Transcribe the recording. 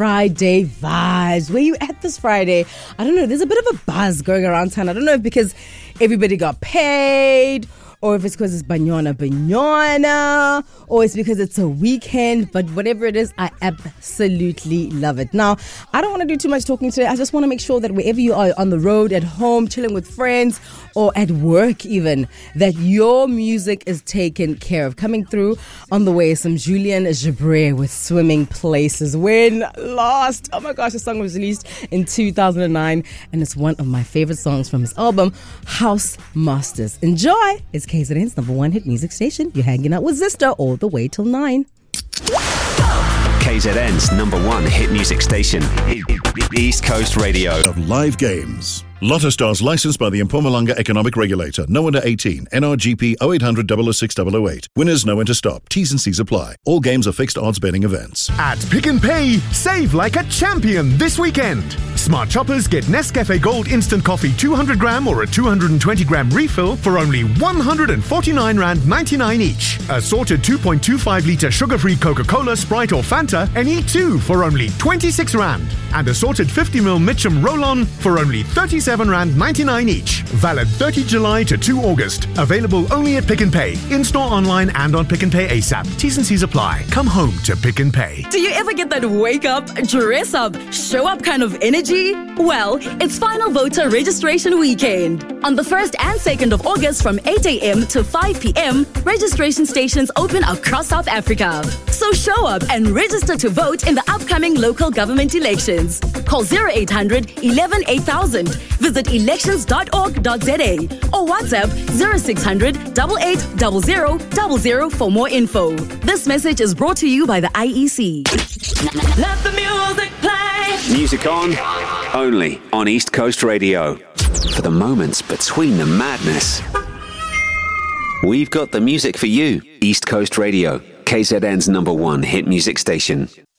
Friday vibes. Where you at this Friday? I don't know. There's a bit of a buzz going around town. I don't know if because everybody got paid, or if it's because it's Banyana, or it's because it's a weekend. But whatever it is, I absolutely love it. Now, I don't want to do too much talking today. I just want to make sure that wherever you are, on the road, at home, chilling with friends, or at work even, that your music is taken care of. Coming through on the way, some Julien Gebre with Swimming Places. When last, oh my gosh, the song was released in 2009, and it's one of my favorite songs from his album, House Masters. Enjoy! It's KZN's number one hit music station. You're hanging out with Zista all the way till 9. KZN's number one hit music station, East Coast Radio. Of live games. Lotto Stars licensed by the Mpumalanga Economic Regulator. No under 18. NRGP 0800 006 008. Winners know when to stop. T's and C's apply. All games are fixed odds betting events. At Pick n Pay, save like a champion this weekend. Smart shoppers get Nescafe Gold Instant Coffee 200 gram or a 220 gram refill for only R149.99 each. Assorted 2.25 litre sugar-free Coca-Cola, Sprite or Fanta, any two for only 26 Rand. And assorted 50ml Mitchum Roll-On for only 37 Rand 99 each. Valid 30 July to 2 August. Available only at Pick n Pay. In-store, online and on Pick n Pay ASAP. T's and C's apply. Come home to Pick n Pay. Do you ever get that wake up, dress up, show up kind of energy? Well, it's Final Voter Registration Weekend. On the 1st and 2nd of August from 8 a.m. to 5 p.m, registration stations open across South Africa. So show up and register to vote in the upcoming local government elections. Call 0800 11 8000. Visit elections.org.za or WhatsApp 0600 8800 for more info. This message is brought to you by the IEC. Let the music play. Music on, only on East Coast Radio. For the moments between the madness, we've got the music for you. East Coast Radio, KZN's number one hit music station.